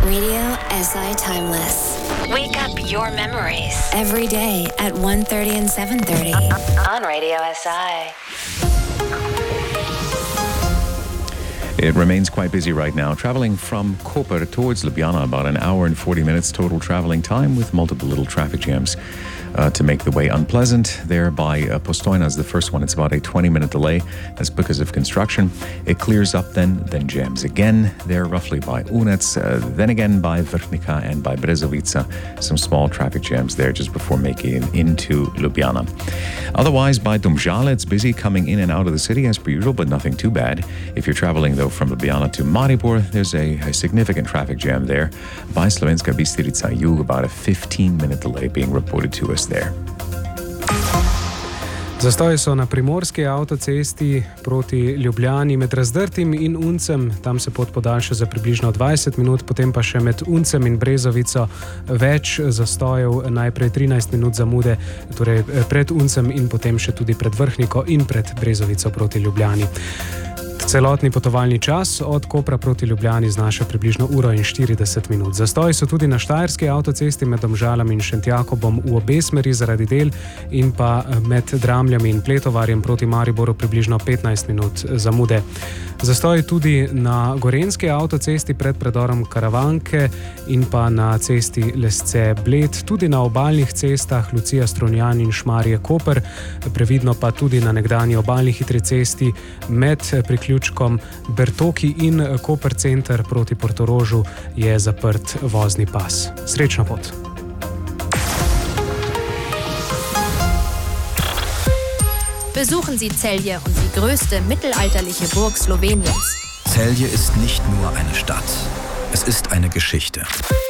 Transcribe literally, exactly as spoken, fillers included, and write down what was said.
Radio S I Timeless. Wake up your memories. Every day at one thirty and seven thirty. On Radio S I. It remains quite busy right now. Traveling from Koper towards Ljubljana, about an hour and forty minutes total traveling time with multiple little traffic jams uh, to make the way unpleasant. There by uh, Postojna is the first one. It's about a twenty minute delay. That's because of construction. It clears up then, then jams again. There roughly by Unec, uh, then again by Vrhnika and by Brezovica. Some small traffic jams there just before making it into Ljubljana. Otherwise, by Domžale, it's busy coming in and out of the city as per usual, but nothing too bad. If you're traveling though from Ljubljana to Maribor, there's a, a significant traffic jam there. By Slovenska Bistrica Jug, about a fifteen minute delay being reported to us there. Zastoji so na primorski avtocesti proti Ljubljani med Razdrtim in Uncem. Tam se pot podaljša za približno dvajset minut, potem pa še med Uncem in Brezovico več zastojev, najprej trinajst minut zamude, torej pred Uncem in potem še tudi pred Vrhniko in pred Brezovico proti Ljubljani. Celotni potovalni čas od Kopra proti Ljubljani znaša približno uro in štirideset minut. Zastoji so tudi na štajerski avtocesti med Domžalami in Šentjakobom v obe smeri zaradi del in pa med Dramljami in Pletovarjem proti Mariboru približno petnajst minut zamude. Zastoji tudi na gorenjski avtocesti pred predorom Karavanke in pa na cesti Lesce-Bled, tudi na obalnih cestah Lucija-Strunjan in Šmarje-Koper, previdno pa tudi na nekdanji obalni hitri cesti med priključkom Bertoki in Koper center proti Portorožu je zaprt vozni pas. Srečno pot! Besuchen Sie Celje und die größte mittelalterliche Burg Sloweniens. Celje ist nicht nur eine Stadt, es ist eine Geschichte.